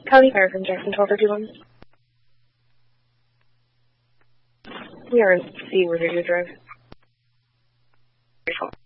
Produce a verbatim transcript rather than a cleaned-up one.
County Fire from Jackson twelve thirty-one. We are in C, Riverview Drive.